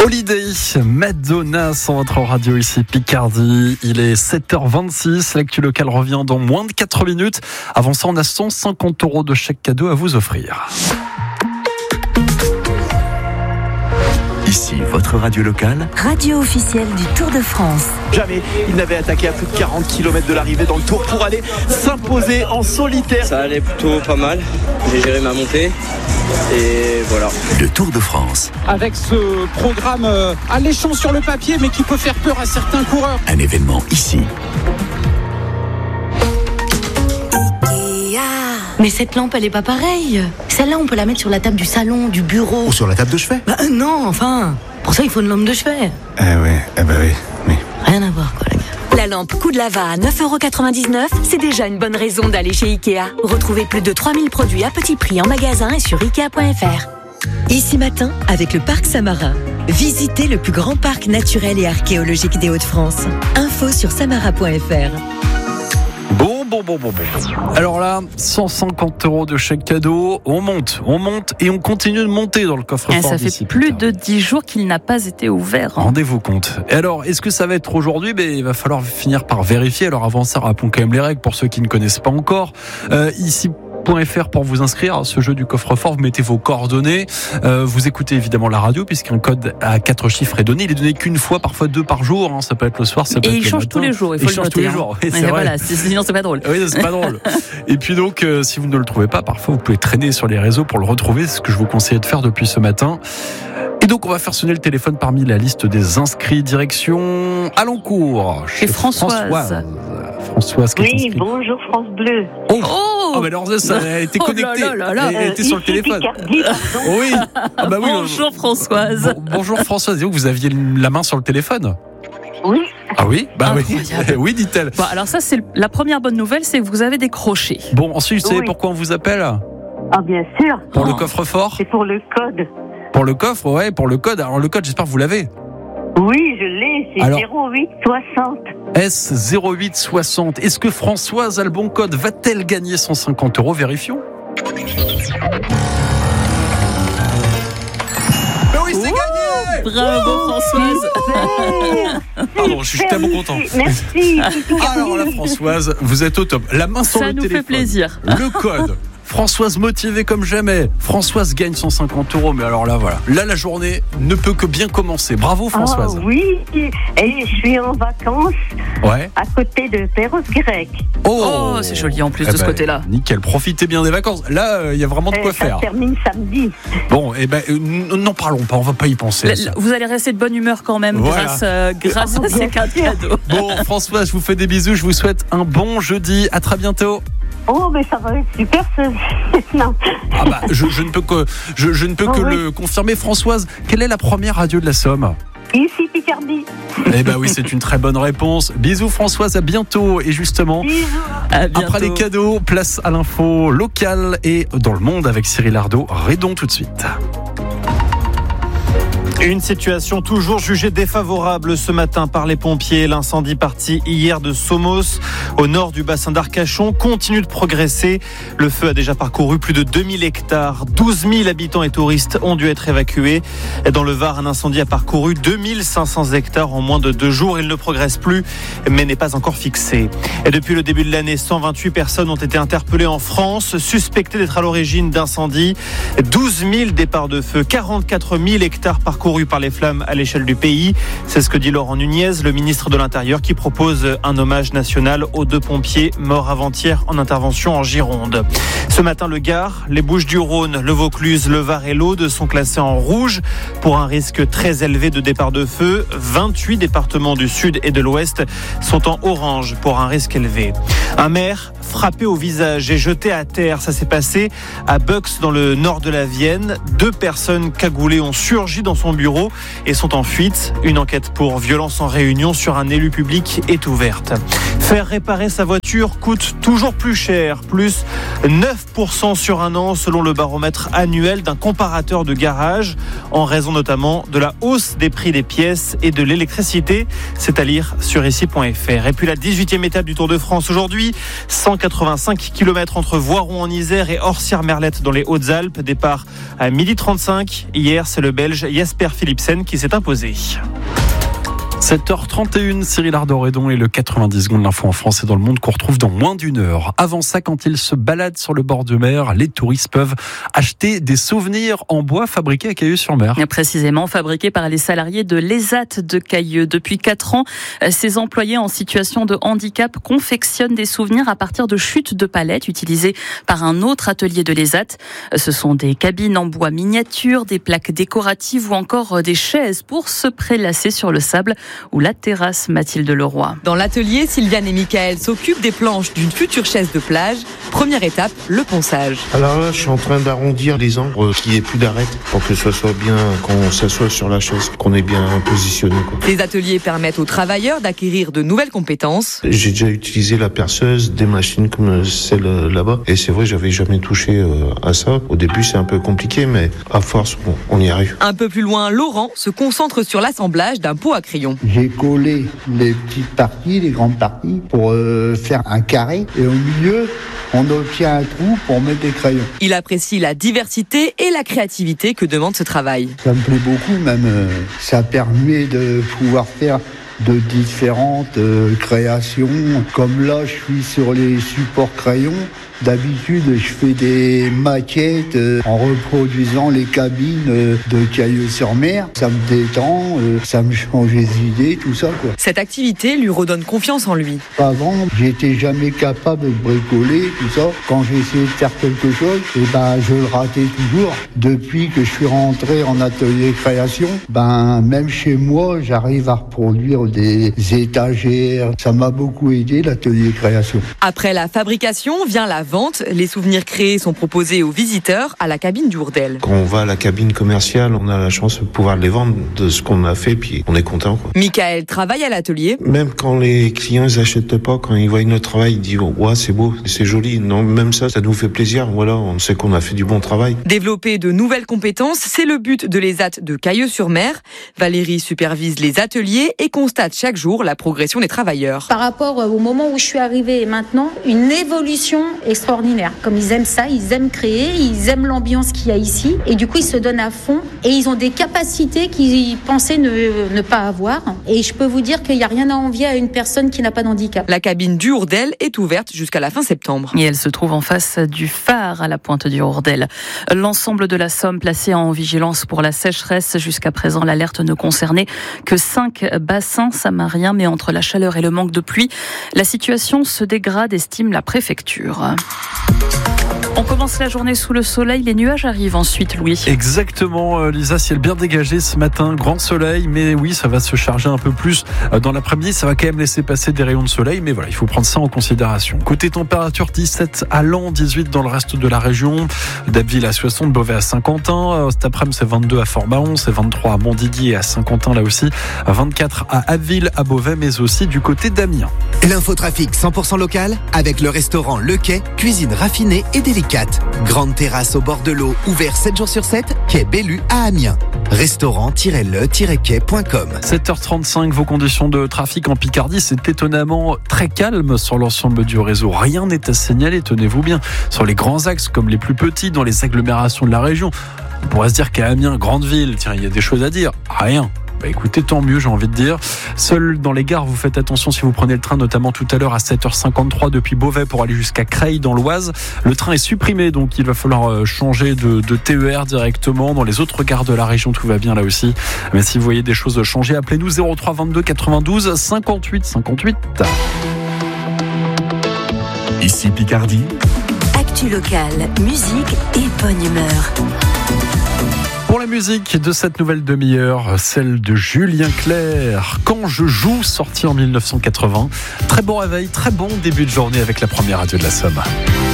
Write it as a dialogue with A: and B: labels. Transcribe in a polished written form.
A: Holiday, Madonna sur votre radio ici Picardie. Il est 7h26, l'actu local revient dans moins de 4 minutes. Avant ça, on a 150 € de chèque cadeau à vous offrir.
B: Ici, votre radio locale.
C: Radio officielle du Tour de France.
D: Jamais il n'avait attaqué à plus de 40 km de l'arrivée dans le Tour pour aller s'imposer en solitaire.
E: Ça allait plutôt pas mal, j'ai géré ma montée et voilà.
B: Le Tour de France.
F: Avec ce programme alléchant sur le papier mais qui peut faire peur à certains coureurs.
B: Un événement ici.
C: Mais cette lampe, elle est pas pareille. Celle-là, on peut la mettre sur la table du salon, du bureau.
G: Ou sur la table de chevet.
C: Non, enfin. Pour ça, il faut une lampe de chevet.
G: Oui.
C: Rien à voir, quoi, les gars.
H: La lampe Coup de Lava à 9,99 €, c'est déjà une bonne raison d'aller chez Ikea. Retrouvez plus de 3000 produits à petit prix en magasin et sur Ikea.fr.
I: Ici Matin, avec le Parc Samarin. Visitez le plus grand parc naturel et archéologique des Hauts-de-France. Info sur samara.fr.
A: Bon. Alors là, 150 € de chèque cadeau. On monte et on continue de monter dans le coffre-fort.
J: Ça fait plus de 10 jours qu'il n'a pas été ouvert.
A: Rendez-vous compte. Et alors, est-ce que ça va être aujourd'hui ? Il va falloir finir par vérifier. Alors avant ça, rappelons quand même les règles pour ceux qui ne connaissent pas encore. Ici.fr pour vous inscrire à ce jeu du coffre-fort, vous mettez vos coordonnées, vous écoutez évidemment la radio puisqu'un code à 4 chiffres est donné. Il est donné qu'une fois, parfois 2 par jour, ça peut être le soir, ça peut être le matin.
J: Et il change tous les jours, il faut le noter.
A: Tous les jours. Oui, c'est vrai.
J: Voilà, sinon c'est pas drôle.
A: Oui, c'est pas drôle. Et puis donc, si vous ne le trouvez pas, parfois vous pouvez traîner sur les réseaux pour le retrouver, c'est ce que je vous conseille de faire depuis ce matin. Et donc, on va faire sonner le téléphone parmi la liste des inscrits. Direction Alencourt.
J: Chez Françoise.
A: Françoise qui est inscrite.
K: Bonjour France Bleu.
A: Mais alors ça a été connecté. Elle était sur le téléphone.
K: Picardie,
A: oui.
J: Bonjour Françoise.
A: Bonjour Françoise. Et vous aviez la main sur le téléphone ?
K: Oui.
A: Ah oui ? Oui. Oui, dit-elle.
J: Bon, alors ça, c'est la première bonne nouvelle, c'est que vous avez décroché.
A: Bon, ensuite, vous savez pourquoi on vous appelle ?
K: Ah, bien sûr.
A: Pour le coffre-fort ?
K: C'est pour le code.
A: Pour le coffre, ouais, pour le code. Alors le code, j'espère que vous l'avez.
K: Oui, je l'ai, c'est 0860.
A: S0860. Est-ce que Françoise a le bon code ? Va-t-elle gagner 150 €? Vérifions. Mais oui, c'est gagné!
J: Bravo Françoise.
A: Pardon, je suis tellement content.
K: Merci.
A: Alors là, Françoise, vous êtes au top. La main sur le téléphone.
J: Ça nous fait plaisir.
A: Le code. Françoise motivée comme jamais. Françoise gagne 150 €. Mais alors là, voilà. Là, la journée ne peut que bien commencer. Bravo, Françoise.
K: Oh, oui. Et je suis en vacances à côté de Perros-Guirec.
J: Oh, c'est joli en plus de ce côté-là.
A: Nickel. Profitez bien des vacances. Là, il y a vraiment de quoi faire.
K: Ça termine samedi.
A: Bon, n'en parlons pas. On va pas y penser.
J: Vous allez rester de bonne humeur quand même grâce à ces cadeaux.
A: Bon, Françoise, je vous fais des bisous. Je vous souhaite un bon jeudi. À très bientôt.
K: Oh, mais ça va être super. Non.
A: Je ne peux que le confirmer. Françoise, quelle est la première radio de la Somme ?
K: Ici Picardie.
A: Oui, c'est une très bonne réponse. Bisous Françoise, à bientôt. Et justement, après les cadeaux, place à l'info locale et dans le monde avec Cyril Ardo. Redon tout de suite.
L: Une situation toujours jugée défavorable ce matin par les pompiers. L'incendie parti hier de Somos, au nord du bassin d'Arcachon, continue de progresser. Le feu a déjà parcouru plus de 2000 hectares. 12 000 habitants et touristes ont dû être évacués. Dans le Var, un incendie a parcouru 2500 hectares en moins de 2 jours. Il ne progresse plus, mais n'est pas encore fixé. Et depuis le début de l'année, 128 personnes ont été interpellées en France, suspectées d'être à l'origine d'incendies. 12 000 départs de feu, 44 000 hectares parcourus par les flammes à l'échelle du pays. C'est ce que dit Laurent Nunez, le ministre de l'Intérieur, qui propose un hommage national aux 2 pompiers morts avant-hier en intervention en Gironde. Ce matin, le Gard, les Bouches-du-Rhône, le Vaucluse, le Var et l'Aude sont classés en rouge pour un risque très élevé de départ de feu. 28 départements du sud et de l'ouest sont en orange pour un risque élevé. Un maire frappé au visage et jeté à terre, ça s'est passé à Bux dans le nord de la Vienne. 2 personnes cagoulées ont surgi dans son bureau et sont en fuite. Une enquête pour violence en réunion sur un élu public est ouverte. Faire réparer sa voiture coûte toujours plus cher, plus 9% sur un an selon le baromètre annuel d'un comparateur de garage, en raison notamment de la hausse des prix des pièces et de l'électricité. C'est à lire sur ici.fr. Et puis la 18e étape du Tour de France aujourd'hui, 185 km entre Voiron en Isère et Orsières-Merlette dans les Hautes-Alpes. Départ à 12h35. Hier, c'est le Belge Jasper Claire Philipsen qui s'est imposée.
A: 7h31, Cyril Ardoredon et le 90 secondes l'info en France et dans le monde qu'on retrouve dans moins d'une heure. Avant ça, quand ils se baladent sur le bord de mer, les touristes peuvent acheter des souvenirs en bois fabriqués à Cailleux-sur-Mer.
J: Précisément fabriqués par les salariés de l'ESAT de Cailleux. Depuis 4 ans, ces employés en situation de handicap confectionnent des souvenirs à partir de chutes de palettes utilisées par un autre atelier de l'ESAT. Ce sont des cabines en bois miniature, des plaques décoratives ou encore des chaises pour se prélasser sur le sable ou la terrasse. Mathilde Leroy.
M: Dans l'atelier, Sylviane et Michael s'occupent des planches d'une future chaise de plage. Première étape, le ponçage.
N: Alors là, je suis en train d'arrondir les angles, qu'il n'y ait plus d'arête pour que ça soit bien, quand on s'assoit sur la chaise, qu'on est bien positionné.
M: Les ateliers permettent aux travailleurs d'acquérir de nouvelles compétences.
N: J'ai déjà utilisé la perceuse, des machines comme celle là-bas. Et c'est vrai, j'avais jamais touché à ça. Au début, c'est un peu compliqué, mais à force, bon, on y arrive.
M: Un peu plus loin, Laurent se concentre sur l'assemblage d'un pot à crayon.
O: J'ai collé les petites parties, les grandes parties pour faire un carré. Et au milieu, on obtient un trou pour mettre des crayons.
M: Il apprécie la diversité et la créativité que demande ce travail.
O: Ça me plaît beaucoup, même ça permet de pouvoir faire de différentes créations. Comme là, je suis sur les supports crayons. D'habitude, je fais des maquettes en reproduisant les cabines de Cailleux-sur-Mer. Ça me détend, ça me change les idées, tout ça, quoi.
M: Cette activité lui redonne confiance en lui.
O: Avant, j'étais jamais capable de bricoler, tout ça. Quand j'ai essayé de faire quelque chose, je le ratais toujours. Depuis que je suis rentré en atelier création, même chez moi, j'arrive à reproduire des étagères. Ça m'a beaucoup aidé, l'atelier création.
M: Après la fabrication, vient la vente. Les souvenirs créés sont proposés aux visiteurs à la cabine du Hourdel.
N: Quand on va à la cabine commerciale, on a la chance de pouvoir les vendre de ce qu'on a fait, puis on est content, quoi.
M: Michael travaille à l'atelier.
N: Même quand les clients ils achètent pas, quand ils voient notre travail, ils disent ouais, c'est beau, c'est joli. Non, même ça nous fait plaisir. Voilà, on sait qu'on a fait du bon travail.
M: Développer de nouvelles compétences, c'est le but de l'ESAT de Cailleux-sur-Mer. Valérie supervise les ateliers et constate chaque jour la progression des travailleurs.
P: Par rapport au moment où je suis arrivée et maintenant, une évolution extraordinaire. Comme ils aiment ça, ils aiment créer, ils aiment l'ambiance qu'il y a ici et du coup ils se donnent à fond et ils ont des capacités qu'ils pensaient ne pas avoir. Et je peux vous dire qu'il n'y a rien à envier à une personne qui n'a pas d'handicap.
M: La cabine du Hourdel est ouverte jusqu'à la fin septembre.
J: Et elle se trouve en face du phare à la pointe du Hourdel. L'ensemble de la Somme placée en vigilance pour la sécheresse. Jusqu'à présent, l'alerte ne concernait que 5 bassins samariens, mais entre la chaleur et le manque de pluie, la situation se dégrade, estime la préfecture. On commence la journée sous le soleil, les nuages arrivent ensuite, Louis.
A: Exactement, Lisa, ciel bien dégagé ce matin, grand soleil, mais oui, ça va se charger un peu plus dans l'après-midi, ça va quand même laisser passer des rayons de soleil, mais voilà, il faut prendre ça en considération. Côté température, 17 à Lens, 18 dans le reste de la région, d'Abbeville à 60, Beauvais à Saint-Quentin, cet après-midi c'est 22 à Fort-Mahon, c'est 23 à Montdidier et à Saint-Quentin là aussi, 24 à Abbeville, à Beauvais, mais aussi du côté d'Amiens.
Q: L'infotrafic 100% local avec le restaurant Le Quai, cuisine raffinée et délicate. Grande terrasse au bord de l'eau, ouvert 7 jours sur 7, quai Bellu à Amiens. Restaurant-le-quai.com.
A: 7h35, vos conditions de trafic en Picardie, c'est étonnamment très calme sur l'ensemble du réseau. Rien n'est à signaler, tenez-vous bien. Sur les grands axes comme les plus petits, dans les agglomérations de la région, on pourrait se dire qu'à Amiens, grande ville, tiens, il y a des choses à dire. Rien. Écoutez, tant mieux, j'ai envie de dire. Seul dans les gares, vous faites attention si vous prenez le train, notamment tout à l'heure à 7h53 depuis Beauvais pour aller jusqu'à Creil dans l'Oise. Le train est supprimé, donc il va falloir changer de TER directement. Dans les autres gares de la région, tout va bien là aussi. Mais si vous voyez des choses changer, appelez-nous 03 22 92 58 58.
B: Ici Picardie.
H: Actu locale, musique et bonne humeur.
A: Pour la musique de cette nouvelle demi-heure, celle de Julien Clerc, Quand je joue, sorti en 1980. Très bon réveil, très bon début de journée avec la première radio de la Somme.